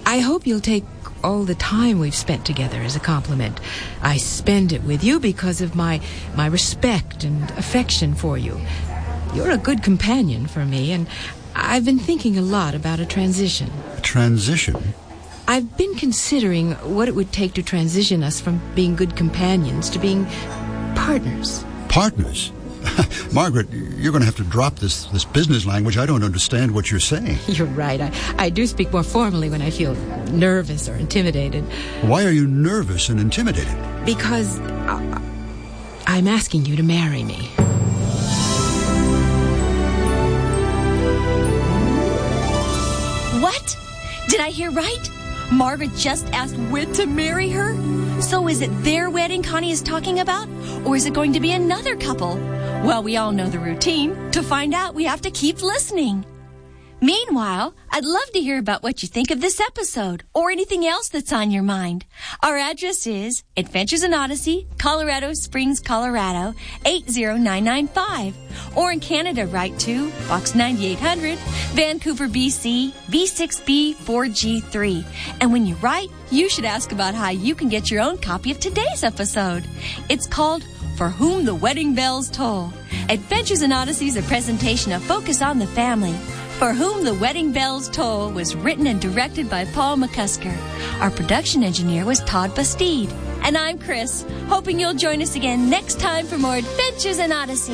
I hope you'll take all the time we've spent together as a compliment. I spend it with you because of my respect and affection for you. You're a good companion for me, and I've been thinking a lot about a transition. A transition? I've been considering what it would take to transition us from being good companions to being partners. Partners? Margaret, you're going to have to drop this business language. I don't understand what you're saying. You're right. I do speak more formally when I feel nervous or intimidated. Why are you nervous and intimidated? Because I'm asking you to marry me. What? Did I hear right? Margaret just asked Whit to marry her? So is it their wedding Connie is talking about? Or is it going to be another couple? Well, we all know the routine. To find out, we have to keep listening. Meanwhile, I'd love to hear about what you think of this episode or anything else that's on your mind. Our address is Adventures in Odyssey, Colorado Springs, Colorado, 80995. Or in Canada, write to Box 9800, Vancouver, BC, V6B4G3. And when you write, you should ask about how you can get your own copy of today's episode. It's called For Whom the Wedding Bells Toll. Adventures in Odyssey is a presentation of Focus on the Family. For Whom the Wedding Bells Toll was written and directed by Paul McCusker. Our production engineer was Todd Bastide. And I'm Chris, hoping you'll join us again next time for more Adventures in Odyssey.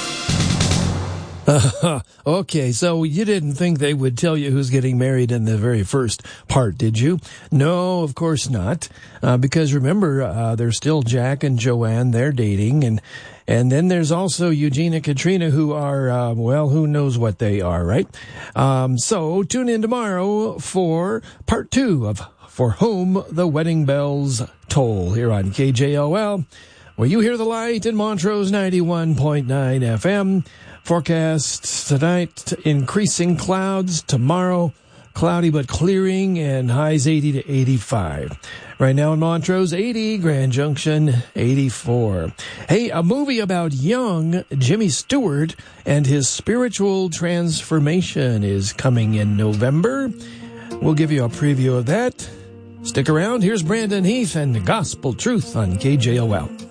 Okay, so you didn't think they would tell you who's getting married in the very first part, did you? No, of course not. Because remember, there's still Jack and Joanne, they're dating, and then there's also Eugene and Katrina who are, who knows what they are, right? So tune in tomorrow for part 2 of For Whom the Wedding Bells Toll here on KJOL, where you hear the light in Montrose 91.9 FM. Forecasts tonight, increasing clouds. Tomorrow, cloudy but clearing and highs 80 to 85. Right now in Montrose, 80, Grand Junction, 84. Hey, a movie about young Jimmy Stewart and his spiritual transformation is coming in November. We'll give you a preview of that. Stick around. Here's Brandon Heath and Gospel Truth on KJOL.